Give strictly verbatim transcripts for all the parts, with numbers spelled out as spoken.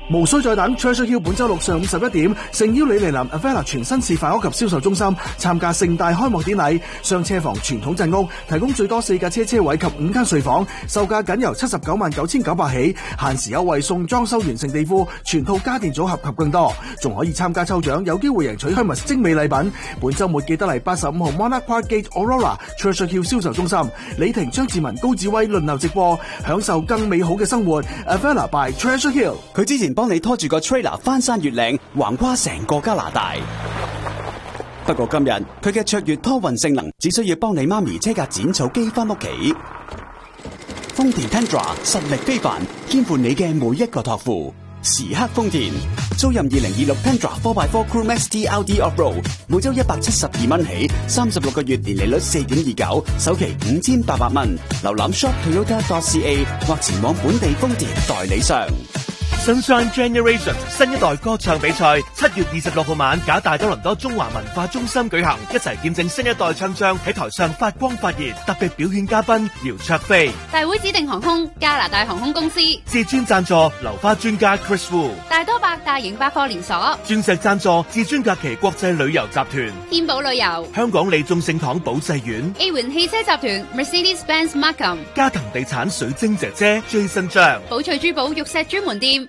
無需再等 Treasure Hill 本周六上午十一點，誠邀你嚟臨 Avella 全新示範屋及銷售中心參加盛大開幕典禮。雙車房傳統鎮屋提供最多四架車車位及五間睡房，售價僅由七十九萬九千九百起，限時優惠送裝修完成地庫、全套家電組合及更多，仲可以參加抽獎，有機會贏取 Hermes 精美禮品。本周末記得嚟八十五號 Monarch Park Gate Aurora Treasure Hill 銷售中心，李婷、張志文、高志威輪流直播，享受更美好嘅生活。Avella by Treasure Hill， 佢之前幫你拖住個 trailer 翻山越嶺，橫跨成個加拿大。不過今日佢嘅卓越拖運性能，只需要幫你媽咪車架剪草機翻屋企。豐田 Tundra 實力非凡，肩負你嘅每一個託付。時刻豐田，租任二零二六 Tundra 四 by 四 Crew Max T L D Off-Road， 每周一百七十二蚊起，三十六個月年利率四點二九，首期五千八百蚊。瀏覽 shop toyota dot c a 或前往本地豐田代理商。 Sunshine Generation 新一代歌唱比賽七月二十六號晚，假大多倫多中華文化中心舉行，一齊見證新一代唱將喺台上發光發熱。特別表演嘉賓姚焯菲， 大會指定航空加拿大航空公司， 至尊贊助流花專家 Chris Wu， 大多百大型百貨連鎖， 鑽石贊助至尊假期國際旅遊集團， 天寶旅遊， 香港利眾聖堂保濟院， A 環汽車集團 Mercedes-Benz Markham， 加藤地產水晶姐姐 Jason 張， 寶翠珠寶玉石專門店。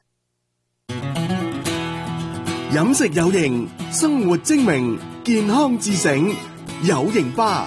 飲食有型，生活精明，健康自醒，有型吧。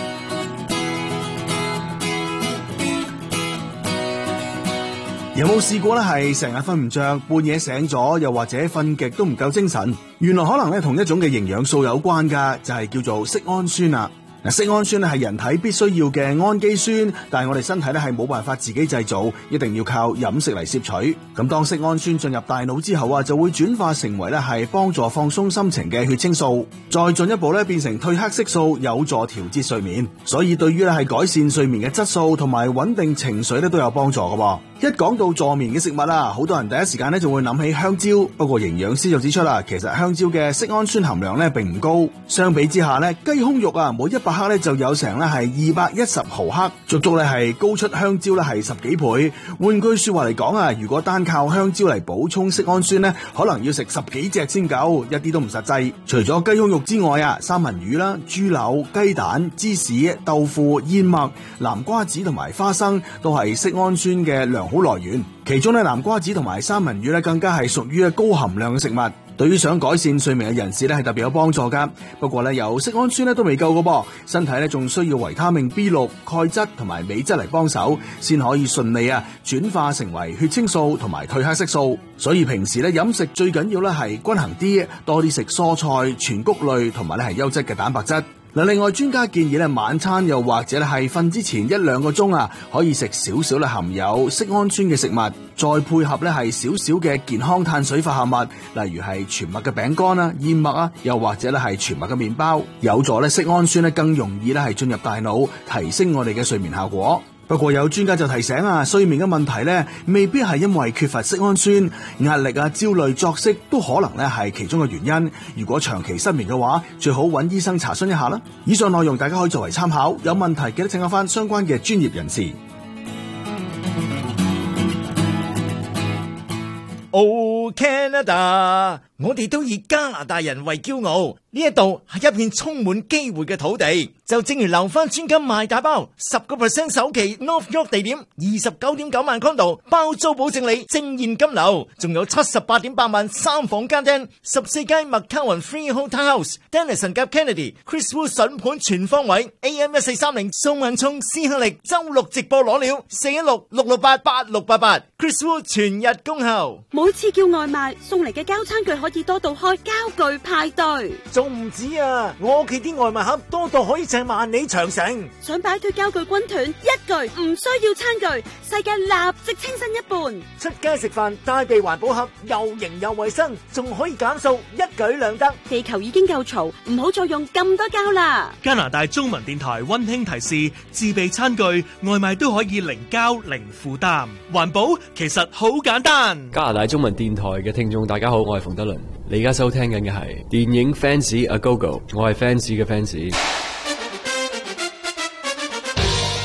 有冇試過咧？係成日瞓唔着，半夜醒咗，又或者瞓極都唔夠精神？原來可能咧同一種嘅營養素有關噶，就係叫做色胺酸啦。嗱，色胺酸咧係人體必須要嘅氨基酸，但係我哋身體咧係冇辦法自己製造，一定要靠飲食嚟攝取。咁當色胺酸進入大腦之後啊，就會轉化成為咧係幫助放鬆心情嘅血清素，再進一步咧變成褪黑色素，有助調節睡眠。所以對於咧係改善睡眠嘅質素同埋穩定情緒咧都有幫助嘅。一講到助眠嘅食物啊，好多人第一時間咧就會諗起香蕉。不過營養師就指出啦，其實香蕉嘅色胺酸含量咧並唔高。相比之下咧，雞胸肉啊，每一百克咧就有成咧係二百一十毫克，足足咧係高出香蕉咧係十幾倍。換句說話嚟講啊，如果單靠香蕉嚟補充色胺酸咧，可能要食十幾隻先夠，一啲都唔實際。除咗雞胸肉之外啊，三文魚啦、豬柳、雞蛋、芝士、豆腐、燕麥、南瓜子同埋花生都係色胺酸嘅良好來源。其中咧，南瓜子同埋三文魚咧更加係屬於高含量嘅食物，對於想改善睡眠嘅人士咧係特別有幫助噶。不過咧，有色胺酸咧都未夠噶噃，身體咧仲需要維他命 B 六、鈣質同埋鎂質嚟幫手，先可以順利啊轉化成為血清素同埋褪黑色素。所以平時咧飲食最緊要咧係均衡啲，多啲食蔬菜、全穀類同埋咧係優質嘅蛋白質。嗱，另外專家建議咧，晚餐又或者咧係瞓之前一兩個鐘啊，可以食少少咧含有色胺酸嘅食物，再配合咧係少少嘅健康碳水化合物，例如係全麥嘅餅乾啊、燕麥啊，又或者咧係全麥嘅麵包，有助咧色胺酸咧更容易咧係進入大腦，提升我哋嘅睡眠效果。不過有專家就提醒啊，睡眠嘅問題咧，未必係因為缺乏色胺酸，壓力啊、焦慮、作息都可能咧係其中嘅原因。如果長期失眠嘅話，最好揾醫生查詢一下啦。以上內容大家可以作為參考，有問題記得請教翻相關嘅專業人士。 Oh Canada， 我哋都以加拿大人為驕傲，呢一度係一片充滿機會嘅土地。就正如留返專金賣大包，十個 percent 首期 North York 地點，二十九點九萬 condo 包租保證你正現金流，仲有七十八點八萬三房間廳，十四間麥卡雲 Freehold Townhouse，Dennison 夾 Kennedy，Chris Wu 筍盤全方位 ，A M 一四三零宋文聰斯克力周六直播攞料，四一六六六八八六八八 ，Chris Wu 全日恭候。 每次叫外賣送嚟嘅膠餐具可以多到開膠具派對， 仲唔止啊！我屋企啲外賣盒多到可以成萬里長城。 想擺脫膠具軍團，一句唔需要餐具，世界立即清新一半。 出街食飯帶備環保盒，又型又衛生，仲可以減數，一舉兩得。 地球已經夠嘈，唔好再用咁多膠啦。 加拿大中文電台溫馨提示：自備餐具外賣都可以零膠零負擔，環保其實好簡單。 加拿大中文電台嘅聽眾大家好，我係馮德倫，你而家收聽緊嘅係電影 Fans A Go Go， 我係 fans 嘅 fans。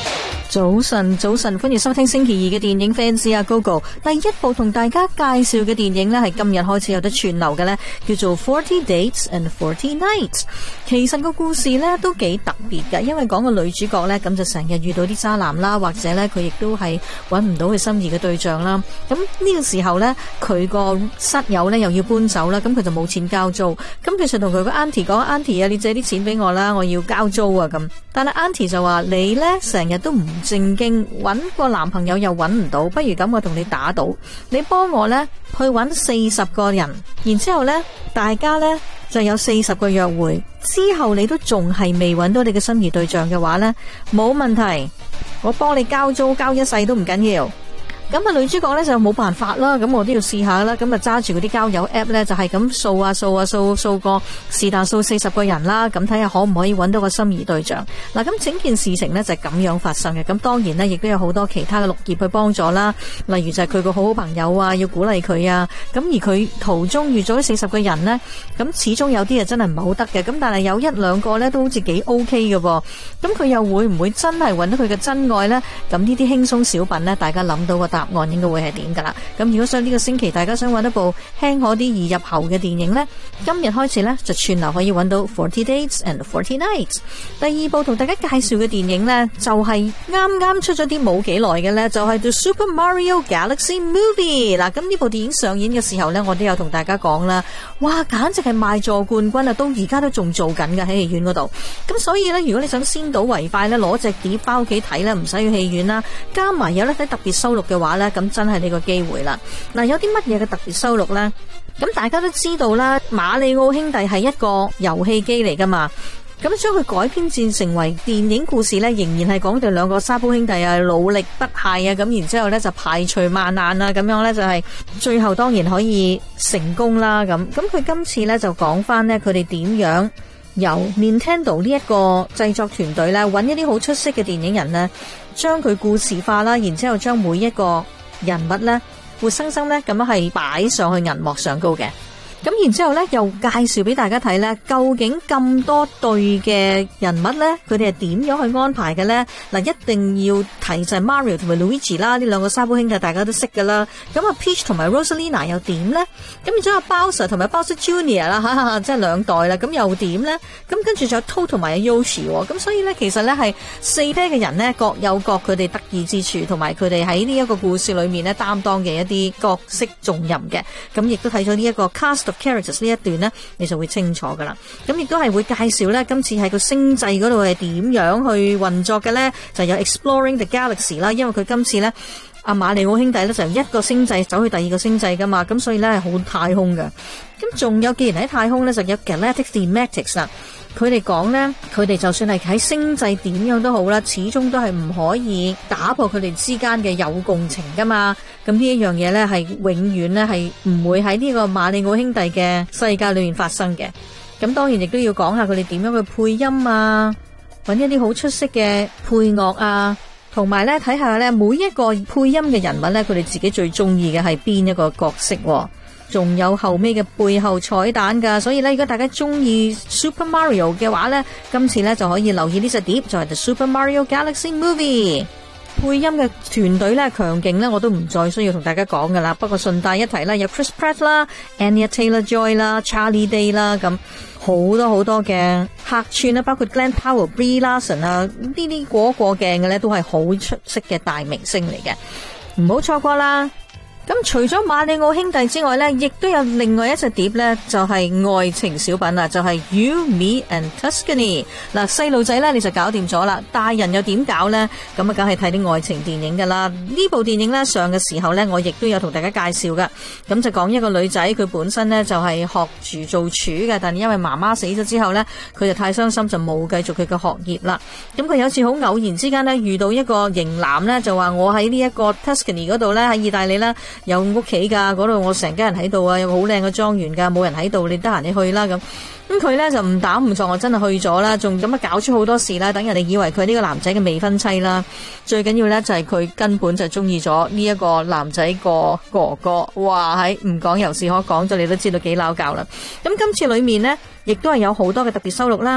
早晨，早晨，歡迎收聽星期二嘅電影 fans 啊 Gogo。第一部同大家介紹嘅電影呢，係今日開始有得串流嘅呢，叫做 Forty Dates and Forty Nights。其實個故事呢都幾特別嘅，因為講個女主角呢，咁就成日遇到啲渣男啦，或者呢佢亦都係揾唔到佢心儀嘅對象啦。咁呢個時候呢，佢個室友呢又要搬走啦，咁佢就冇錢交租。咁其實同佢個 auntie 講 ，auntie 啊，你借啲錢俾我啦，我要交租啊咁。但係 auntie 就話你呢成日都唔正經，揾個男朋友又揾唔到，不如咁我同你打賭，你幫我呢去揾四十個人，然之後呢大家呢就有四十個約會，之後你都仲係未揾到你嘅心儀對象嘅話呢，冇問題，我幫你交租交一世都唔緊要。咁啊，女主角咧就冇辦法啦，咁我都要試下啦。咁啊，揸住嗰啲交友 app 咧，就係咁掃啊掃啊掃掃個是但掃四十個人啦，咁睇下可唔可以揾到個心儀對象。嗱，咁整件事情呢就係咁樣發生嘅。咁當然呢，亦都有好多其他嘅綠葉去幫助啦。例如就係佢個好好朋友啊，要鼓勵佢啊。咁而佢途中遇咗呢四十個人呢，咁始終有啲啊真係唔係好得嘅。咁但係有一兩個呢都好似幾 OK 嘅噃。咁佢又會唔會真係揾到佢嘅真愛呢？咁呢啲輕鬆小品呢，大家諗到個答案應該會係點噶啦？咁如果想呢個星期大家想揾一部輕可啲易入喉嘅電影呢，今日開始呢就串流可以揾到 Forty Dates and Forty Nights。第二部同大家介紹嘅電影呢，就係啱啱出咗啲冇幾耐嘅呢，就係 The Super Mario Galaxy Movie。嗱，咁呢部電影上演嘅時候呢，我都有同大家講啦，哇，簡直係賣座冠軍啊！到而家都仲做緊嘅喺戲院嗰度。咁所以呢，如果你想先睹為快呢，攞隻碟翻屋企睇呢，唔使去戲院啦，加埋有得睇特別收錄嘅話呢，咁真係呢個機會啦。嗱，有啲乜嘢嘅特別收錄呢？咁大家都知道啦，馬里奧兄弟係一個遊戲機嚟噶嘛。咁將佢改編戰成為電影故事呢，仍然係講佢兩個沙煲兄弟啊，努力不懈啊，咁然之後呢就排除萬難啊，咁樣呢就係最後當然可以成功啦。咁咁佢今次呢就講翻呢，佢哋點樣由 Nintendo 呢一個製作團隊呢，揾一啲好出色嘅電影人呢，將佢故事化啦，然之後將每一個人物呢活生生呢咁樣係擺上去銀幕上高嘅。咁然之後咧，又介紹俾大家睇咧，究竟咁多對嘅人物咧，佢哋係點樣去安排嘅咧？嗱，一定要提就係 Mario 同埋 Luigi 啦，呢兩個沙煲兄弟大家都識噶啦。咁啊 Peach 同埋 Rosalina 又點咧？咁然之後 Bowser 同埋 Bowser Junior 啦，哈哈，即係兩代啦。咁又點咧？咁跟住就有 Toad 同埋 Yoshi。咁所以咧，其實咧係四批嘅人咧，各有各佢哋得意之處，同埋佢哋喺呢一個故事裏面咧擔當嘅一啲角色重任嘅。咁亦都睇咗呢一個 cast of characters 呢一段呢，你就會清楚噶啦。咁亦都係會介紹呢，今次喺個星際嗰度係點樣去運作嘅呢？就有 Exploring the Galaxy 啦，因為佢今次呢，阿馬里奧兄弟呢，就由一個星際走去第二個星際噶嘛，咁所以呢，係好太空嘅。咁仲有，既然喺太空呢，就有 Galactic Thematics 啦。佢哋講呢，佢哋就算係喺星際點樣都好啦，始終都係唔可以打破佢哋之間嘅友共情噶嘛。咁呢一樣嘢呢，係永遠呢，係唔會喺呢個馬里奧兄弟嘅世界裏面發生嘅。咁當然亦都要講下佢哋點樣去配音啊，揾一啲好出色嘅配樂啊，同埋呢睇下呢每一個配音嘅人物呢，佢哋自己最中意嘅係邊一個角色喎。仲有後尾嘅背後彩蛋噶，所以咧，如果大家中意 Super Mario 嘅話咧，今次咧就可以留意呢隻碟，就係 The Super Mario Galaxy Movie。配音嘅團隊咧強勁咧，我都唔再需要同大家講噶啦。不過順帶一提啦，有 Chris Pratt 啦、Anya Taylor-Joy 啦、Charlie Day 啦，咁好多好多嘅客串啦，包括 Glenn Powell、Brie Larson 啊，呢啲過過鏡嘅咧都係好出色嘅大明星嚟嘅，唔好錯過啦。咁除咗馬里奧兄弟之外呢，亦都有另外一隻碟呢，就係、是、愛情小品啦，就係、是、You, Me and Tuscany。嗱，細路仔呢，你就搞掂咗啦，大人又點搞呢？咁啊，梗係睇啲愛情電影噶啦。呢部電影呢，上嘅時候呢，我亦都有同大家介紹噶。咁就講一個女仔，佢本身呢，就係學住做廚嘅，但係因為媽媽死咗之後呢，佢就太傷心，就冇繼續佢嘅學業啦。咁佢有次好偶然之間呢，遇到一個型男呢，就話我喺呢一個 Tuscany 嗰度呢，喺意大利啦。有屋企噶，嗰度我成家人喺度啊，有個好靚嘅莊園噶，冇人喺度，你得閒你去啦咁。咁佢咧就唔打唔撞，我真係去咗啦，仲咁啊搞出好多事啦，等人哋以為佢呢個男仔嘅未婚妻啦。最緊要咧就係佢根本就中意咗呢一個男仔個哥哥。哇，喺唔講猶是可講咗，你都知道幾撈教啦。咁今次裏面呢，亦都係有好多嘅特別收錄啦。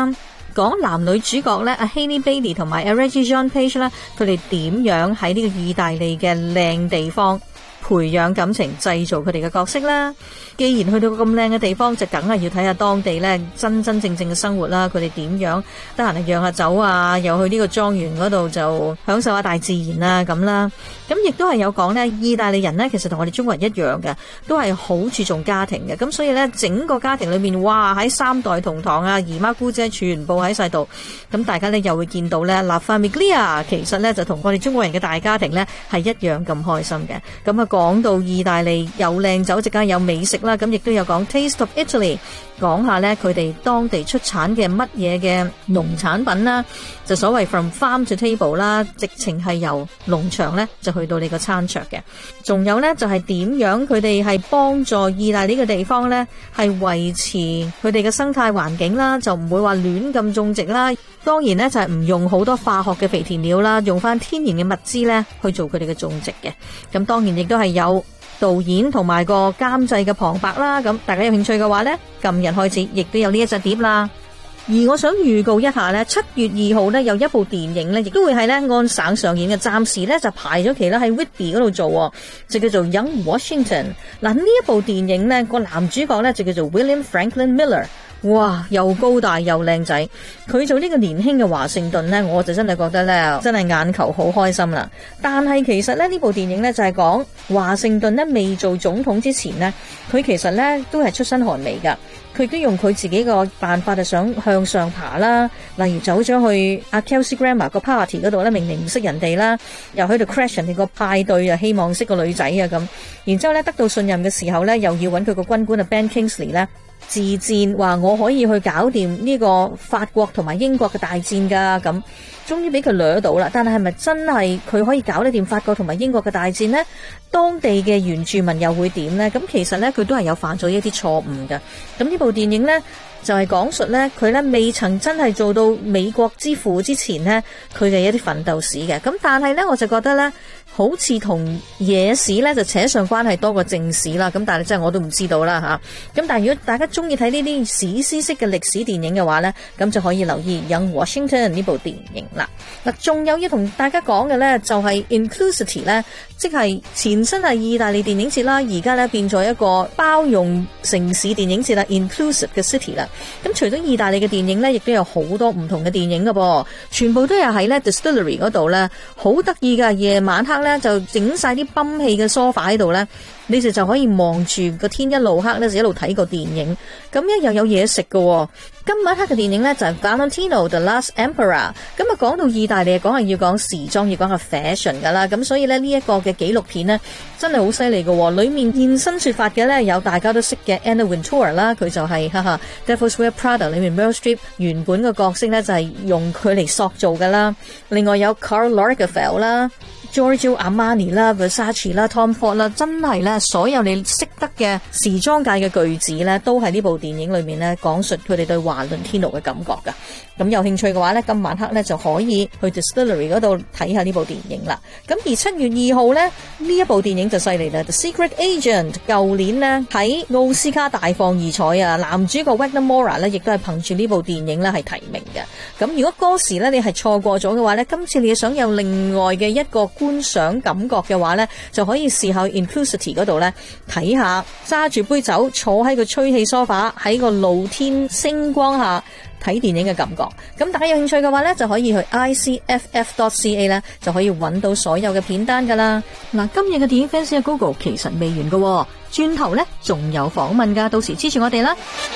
講男女主角咧，阿 Hailey Bailey 同埋阿 Regé-Jean Page 咧，佢哋點樣喺呢個意大利嘅靚地方培養感情，製造佢哋嘅角色啦。既然去到咁靚嘅地方，就梗係要睇下當地咧真真正正嘅生活啦。佢哋點樣得閒嚟釀下酒啊，又去呢個莊園嗰度就享受下大自然啊咁啦。咁亦都係有講咧，意大利人咧其實同我哋中國人一樣嘅，都係好注重家庭嘅。咁所以咧，整個家庭裏面，哇喺三代同堂啊，姨媽姑姐全部喺晒度。咁大家咧又會見到咧，La Famiglia其實咧就同我哋中國人嘅大家庭咧係一樣咁開心嘅。咁啊講到意大利有靚酒，即刻有美食啦。咁亦都有講 Taste of Italy， 講下咧佢哋當地出產嘅乜嘢嘅農產品啦，就所謂 from farm to table 啦，直情係由農場咧就去到你個餐桌嘅。仲有咧就係點樣佢哋係幫助意大利嘅地方咧係維持佢哋嘅生態環境啦，就唔會話亂咁種植啦。當然咧就係唔用好多化學嘅肥田料啦，用翻天然嘅物資咧去做佢哋嘅種植嘅。咁當然亦都係有導演同埋個監製嘅旁白啦，咁大家有興趣嘅話呢，今日開始亦都有呢一隻碟啦。而我想預告一下呢，七月二號呢有一部電影呢，亦都會係呢安省上演嘅，暫時呢就排咗期啦，喺 Whitby 嗰度做，就叫做 Young Washington。嗱，呢一部電影呢個男主角呢就叫做 William Franklin Miller。哇，又高大又靚仔，佢做呢個年輕嘅華盛頓呢，我就真係覺得呢，真係眼球好開心啦。但係其實呢，呢部電影呢，就係講華盛頓呢未做總統之前呢，佢其實呢都係出身寒微噶，佢都用佢自己個辦法就想向上爬啦。例如走咗去阿 Kelsey Grammer 個 party 嗰度呢，明明唔識人哋啦，又喺度 crash 人哋個派對啊，希望識個女仔啊咁。然之後呢，得到信任嘅時候呢，又要揾佢個軍官啊 Ben Kingsley 呢自薦，話我可以去搞掂呢個法國同埋英國嘅大戰噶，咁終於俾佢掠到啦。但係係咪真係佢可以搞得掂法國同埋英國嘅大戰呢？當地嘅原住民又會點呢？咁其實呢，佢都係有犯咗一啲錯誤嘅。咁呢部電影呢，就係講述呢，佢呢未曾真係做到美國之父之前呢，佢嘅一啲奮鬥史嘅。咁但係呢，我就覺得呢，好似同野史呢就扯上關係多過正史啦。咁但係真係我都唔知道啦吓。咁但係如果大家中意睇呢啲史詩式嘅歷史電影嘅話呢，咁就可以留意 Young Washington 呢部電影啦。嗱，仲有要同大家講嘅呢，就係 Inclusivity 呢，即係前身係意大利電影節啦，而家呢變咗一個包容城市電影節啦 ，Inclusive 嘅 City 啦。咁除咗意大利嘅電影呢，亦都有好多唔同嘅電影噶噃，全部都係喺呢 Distillery 嗰度呢，好得意噶。夜晚黑呢，就整晒啲泵氣嘅梳化喺度呢，你哋就可以望住個天一路黑呢，就一路睇個電影。咁一又有嘢食噶。今晚黑嘅電影呢，就係 Valentino The Last Emperor。咁啊講到意大利，講係要講時裝，要講下 fashion 噶啦。咁所以呢，呢一個嘅紀錄片呢，真係好犀利噶。裏面現身說法嘅呢，有大家都識嘅 Anna Wintour 啦，佢就係哈哈 Devil's Wear Prada 裏面 Meryl Streep 原本嘅角色呢，就係用佢嚟塑造噶啦。另外有 Karl Lagerfeld 啦、Giorgio Armani 啦、Versace 啦、Tom Ford 啦，真係咧所有你識得嘅時裝界嘅巨子咧，都喺呢部電影裏面咧講述佢哋對華倫天奴嘅感覺噶。咁有興趣嘅話咧，今晚黑咧就可以去 Distillery 嗰度睇下呢部電影啦。咁而七月二號咧，呢一部電影就犀利啦， The Secret Agent。舊年呢喺奧斯卡大放異彩啊，男主角 Wagner Moura 咧亦都係憑住呢部電影咧係提名嘅。咁如果嗰時咧你係錯過咗嘅話咧，今次你想有另外嘅一個觀賞感覺嘅話呢，就可以試下 Inclusivity 嗰度呢睇下，揸住杯酒坐喺個吹氣梳化喺個露天星光下睇電影嘅感覺。咁大家有興趣嘅話呢，就可以去 I C F F dot C A 呢，就可以揾到所有嘅片單噶啦。嗱，今日嘅電影 fans 嘅 Google 其實未完噶，轉頭呢仲有訪問噶，到時支持我哋啦。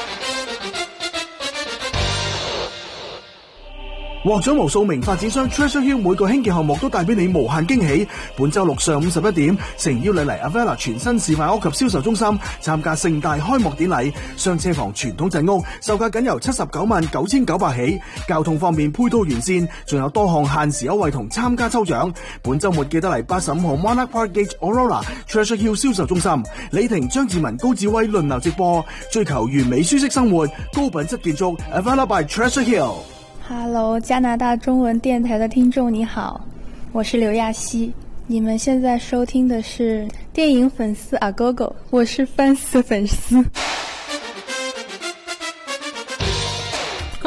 獲獎無數名發展商 Treasure Hill 每個興建項目都帶俾你無限驚喜。本周六上午十一點，誠邀你嚟 Avella 全新示範屋及銷售中心參加盛大開幕典禮。雙車房傳統陣屋售價僅由七十九萬九千九百起，交通方面配套完善，仲有多項限時優惠同參加抽獎。本周末記得嚟八十五號 Monarch Park Gate Aurora Treasure Hill 銷售中心，李婷、張志文、高志威輪流直播，追求完美舒適生活，高品質建築 Avella by Treasure Hill。 Hello， 加拿大中文電台的聽眾你好，我是劉亞希。你們現在收聽的是電影粉絲阿狗狗，我是 fans 的粉絲。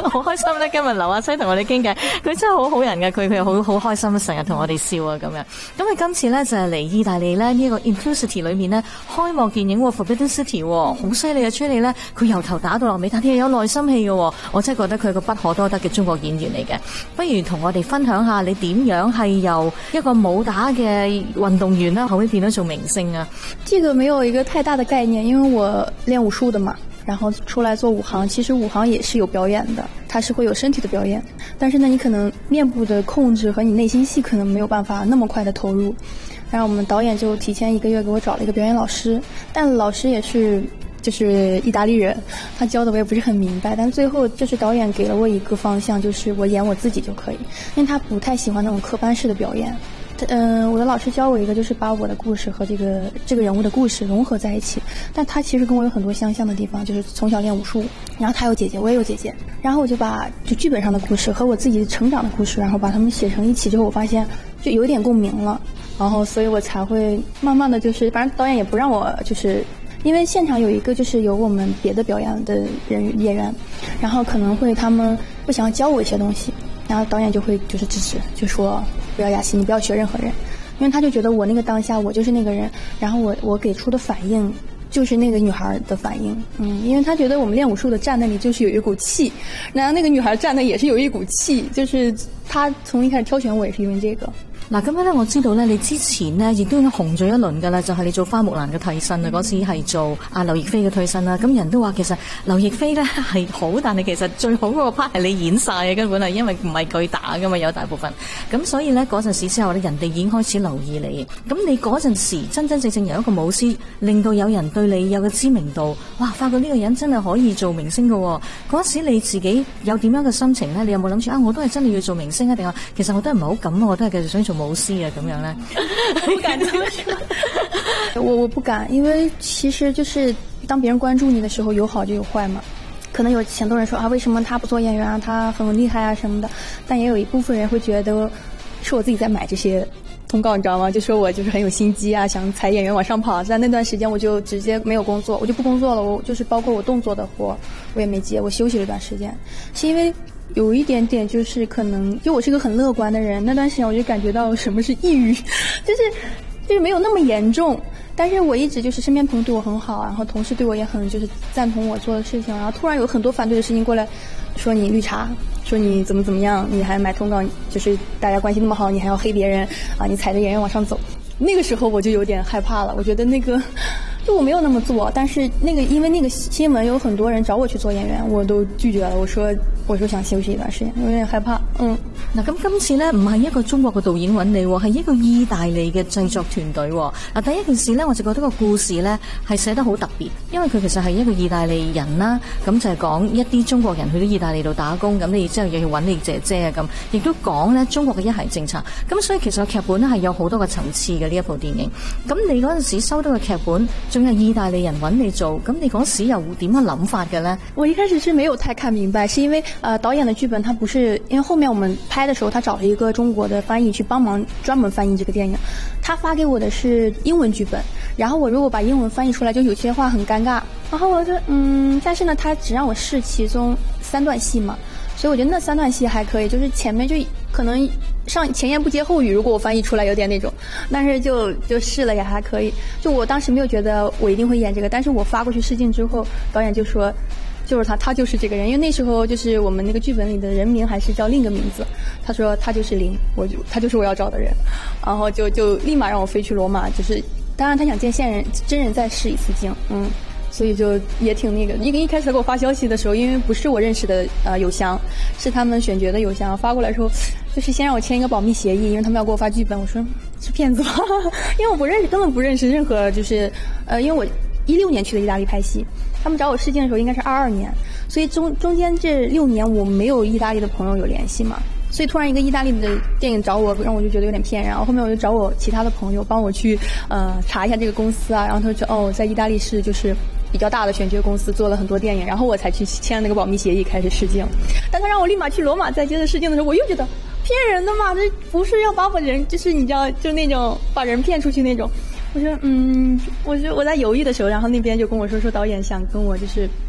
好開心咧，今日劉亞西同我哋傾偈，佢真係好好人嘅，佢佢好好開心，成日同我哋笑啊咁樣。咁佢今次咧就係嚟意大利咧呢一個 Inclusity 裏面咧開幕電影 Forbidden City， 好犀利啊！出嚟咧，佢由頭打到落尾，但係有內心戲嘅，我真係覺得佢係個不可多得嘅中國演員嚟嘅。不如同我哋分享下你點樣係由一個武打嘅運動員啦，後尾變咗做明星啊？ 這個沒有一個太大的概念，因為我練武術的嘛。然後出來做武行，其實武行也是有表演的，它是會有身體的表演，但是呢，你可能面部的控制和你內心戲可能沒有辦法那麼快的投入。然後我們導演就提前一個月給我找了一個表演老師，但老師也是就是意大利人，他教的我也不是很明白，但最後就是導演給了我一個方向，就是我演我自己就可以，因為他不太喜歡那種科班式的表演。嗯、呃，我的老師教我一個，就是把我的故事和這個這個人物的故事融合在一起。但他其實跟我有很多相像的地方，就是從小練武術，然後他有姐姐，我也有姐姐，然後我就把就劇本上的故事和我自己成長的故事，然後把它們寫成一起之後，我發現就有一點共鳴了，然後所以我才會慢慢的就是，反正導演也不讓我就是。因為現場有一個就是有我們別的表演的人演員，然後可能會他們會想要教我一些東西，然後導演就會就是支持，就說不要亞西，你不要學任何人，因為他就覺得我那個當下我就是那個人，然後我我給出的反應就是那個女孩的反應，嗯，因為他覺得我們練武術的站那裡就是有一股氣，然後那個女孩站的也是有一股氣，就是他從一開始挑選我也是因為這個。 嗱，咁樣咧，我知道咧，你之前呢亦都紅咗一輪噶啦，就係、是、你做花木蘭嘅替身啊，嗰次係做阿劉亦菲嘅替身啦。咁人都話其實劉亦菲咧係好，但係其實最好嗰個 part 係你演晒嘅，根本係因為唔係佢打噶嘛，有大部分。咁所以咧嗰陣時之後咧，人哋已經開始留意你。咁你嗰陣時真真正正由一個武師，令到有人對你有個知名度，哇！發覺呢個人真係可以做明星㗎。嗰時你自己有點樣嘅心情咧？你有冇諗住啊？我都係真係要做明星啊？定話其實我都係唔係好敢，我都係繼續想做武師啊咁樣咧？ 不敢這麼說。我我不敢，因為其實就是當別人關注你的時候，有好就有壞嘛。可能有很多人說啊，為什麼他不做演員啊？他很厲害啊什麼的。但也有一部分人會覺得是我自己在買這些通告，你知道嗎？就說我就是很有心機啊，想踩演員往上跑。在那段時間我就直接沒有工作，我就不工作了。我就是包括我動作的活我也沒接，我休息了一段時間，是因為有一點點就是可能，因為我是一個很樂觀的人，那段時間我就感覺到什麼是抑鬱，就是就是沒有那麼嚴重，但是我一直就是身邊朋友對我很好，然後同事對我也很就是贊同我做的事情，然後突然有很多反對的事情過來說你綠茶，說你怎麼怎麼樣，你還買通告，就是大家關係那麼好，你還要黑別人啊，你踩着演員往上走。那個時候我就有點害怕了，我覺得那個就我沒有那麼做，但是那個因為那個新聞有很多人找我去做演員，我都拒絕了，我說我說想休息一段時間，有點害怕。嗯， 嗱，咁今次呢唔係一個中國嘅導演揾你，係一個意大利嘅製作團隊。嗱，第一件事呢，我就覺得個故事呢係寫得好特別，因為佢其實係一個意大利人啦，咁就係講一啲中國人去到意大利度打工，咁你之後又要揾你姐姐啊咁，亦都講呢中國嘅一孩政策，咁所以其實個劇本呢係有好多個層次嘅呢一部電影。咁你嗰陣時收到嘅劇本，仲係意大利人揾你做，咁你嗰時又點樣諗法嘅呢？ 我一開始是沒有太看明白，是因為呃導演的劇本他不是，因為後面我們拍的時候他找了一個中國的翻譯去幫忙專門翻譯這個電影，他發給我的是英文劇本，然後我如果把英文翻譯出來就有些話很尷尬，然後我就嗯，但是呢他只讓我試其中三段戲嘛，所以我覺得那三段戲還可以，就是前面就可能上前言不接後語，如果我翻譯出來有點那種，但是就就試了也還可以。就我當時沒有覺得我一定會演這個，但是我發過去試鏡之後，導演就說就是他，他就是這個人，因為那時候就是我們那個劇本裡的人名還是叫另一個名字，他說他就是林，我就他就是我要找的人，然後就就立馬讓我飛去羅馬，就是當然他想見現人真人再試一次鏡，嗯。所以就也挺那個，一個一開始給我發消息的時候，因為不是我認識的呃郵箱，是他們選角的郵箱，發過來說就是先讓我簽一個保密協議，因為他們要給我發劇本，我說是騙子吧，因為我不認識，根本不認識任何就是呃，因為我一六年去的意大利拍戲，他們找我試鏡的時候應該是二二年，所以中中間這六年我沒有意大利的朋友有聯繫嘛，所以突然一個意大利的電影找我，讓我就覺得有點騙人，然後後面我就找我其他的朋友幫我去呃查一下這個公司啊，然後他就說哦，在意大利是就是比較大的選角公司做了很多電影，然後我才去簽了那個保密協議開始試鏡，但他讓我立馬去羅馬再接着試鏡的時候，我又覺得騙人的嘛，這不是要把我人就是你知道就那種把人騙出去那種，我說嗯，我就我在猶豫的時候，然後那邊就跟我說說導演想跟我就是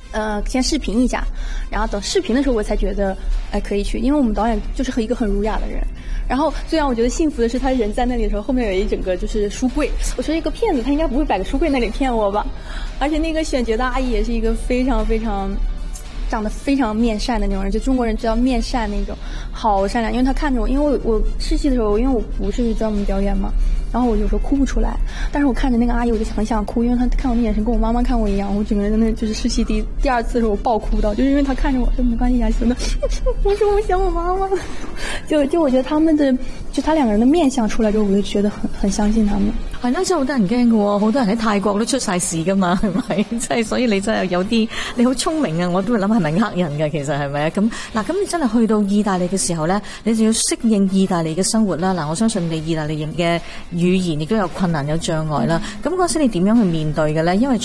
呃，先视频一下，然后等视频的时候我才觉得，哎，可以去，因为我们导演就是和一个很儒雅的人。然后最让我觉得幸福的是，他人在那里的时候，后面有一整个就是书柜。我说一个骗子，他应该不会摆个书柜那里骗我吧？而且那个选角的阿姨也是一个非常非常长得非常面善的那种人，就中国人知道面善那种，好善良。因为他看着我，因为我我试戏的时候，因为我不是专门表演嘛。然后我有时候哭不出来，但是我看着那个阿姨，我就很想哭，因为她看我的眼神跟我妈妈看我一样，我整个人真的就是试戏第第二次的时候我爆哭到，就是因为她看着我说没關係啊，行的，我說我想我媽媽，就就我覺得他們的就他兩個人的面相出來之後，我就覺得很很相信他們。 係啦，真係好多人驚嘅喎，好多人喺泰國都出晒事噶嘛，係咪？即係所以你真係有啲你好聰明啊，我都會諗係咪呃人嘅，其實係咪啊？咁嗱，咁你真係去到意大利嘅時候咧，你就要適應意大利嘅生活啦。嗱，我相信你意大利人嘅語言亦都有困難有障礙啦，咁嗰時你點樣去面對嘅咧？因為